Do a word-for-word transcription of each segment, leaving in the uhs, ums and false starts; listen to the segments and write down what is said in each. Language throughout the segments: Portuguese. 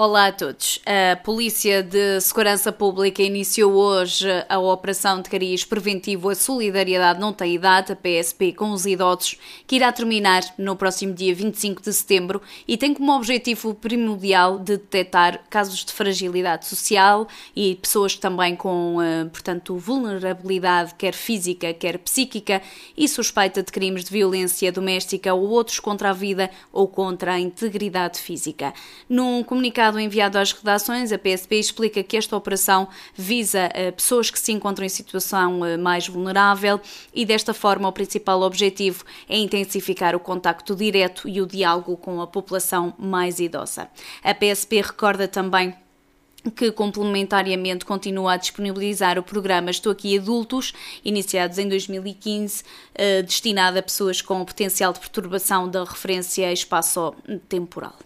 Olá a todos. A Polícia de Segurança Pública iniciou hoje a Operação de Cariz Preventivo A Solidariedade Não Tem Idade, a P S P, com os idosos, que irá terminar no próximo dia vinte e cinco de setembro e tem como objetivo primordial de detectar casos de fragilidade social e pessoas também com, portanto, vulnerabilidade, quer física, quer psíquica, e suspeita de crimes de violência doméstica ou outros contra a vida ou contra a integridade física. Num comunicado enviado às redações, a P S P explica que esta operação visa uh, pessoas que se encontram em situação uh, mais vulnerável e, desta forma, o principal objetivo é intensificar o contacto direto e o diálogo com a população mais idosa. A P S P recorda também que complementariamente continua a disponibilizar o programa Estou Aqui Adultos, iniciados em dois mil e quinze, uh, destinado a pessoas com potencial de perturbação da referência espaço-temporal.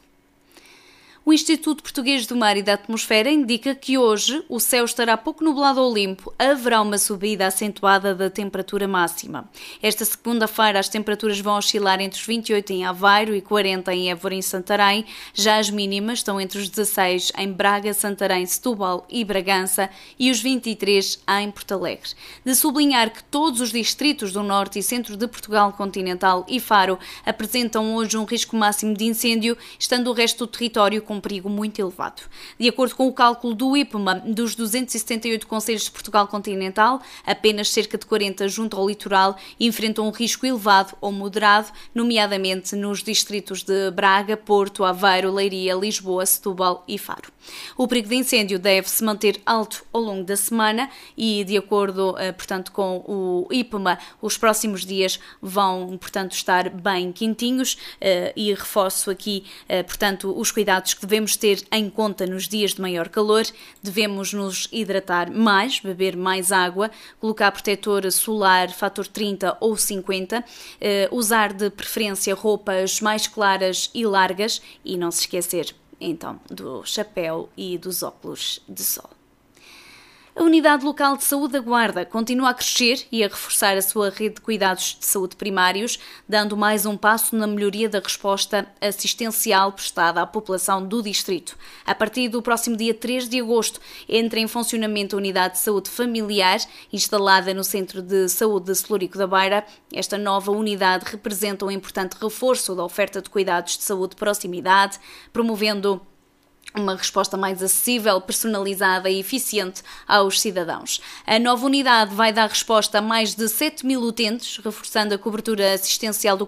O Instituto Português do Mar e da Atmosfera indica que hoje o céu estará pouco nublado ou limpo. Haverá uma subida acentuada da temperatura máxima. Esta segunda-feira as temperaturas vão oscilar entre os vinte e oito em Aveiro e quarenta em Évora e Santarém. Já as mínimas estão entre os dezasseis em Braga, Santarém, Setúbal e Bragança e os vinte e três em Porto Alegre. De sublinhar que todos os distritos do norte e centro de Portugal continental e Faro apresentam hoje um risco máximo de incêndio, estando o resto do território com um perigo muito elevado. De acordo com o cálculo do I P M A, dos duzentos e setenta e oito concelhos de Portugal continental, apenas cerca de quarenta junto ao litoral enfrentam um risco elevado ou moderado, nomeadamente nos distritos de Braga, Porto, Aveiro, Leiria, Lisboa, Setúbal e Faro. O perigo de incêndio deve-se manter alto ao longo da semana e, de acordo, portanto, com o I P M A, os próximos dias vão, portanto, estar bem quentinhos e reforço aqui, portanto, os cuidados que devemos ter em conta nos dias de maior calor. Devemos nos hidratar mais, beber mais água, colocar protetor solar fator trinta ou cinquenta, eh, usar de preferência roupas mais claras e largas e não se esquecer, então, do chapéu e dos óculos de sol. A Unidade Local de Saúde da Guarda continua a crescer e a reforçar a sua rede de cuidados de saúde primários, dando mais um passo na melhoria da resposta assistencial prestada à população do distrito. A partir do próximo dia três de agosto, entra em funcionamento a Unidade de Saúde Familiar, instalada no Centro de Saúde de Celúrico da Beira. Esta nova unidade representa um importante reforço da oferta de cuidados de saúde de proximidade, promovendo uma resposta mais acessível, personalizada e eficiente aos cidadãos. A nova unidade vai dar resposta a mais de sete mil utentes, reforçando a cobertura assistencial do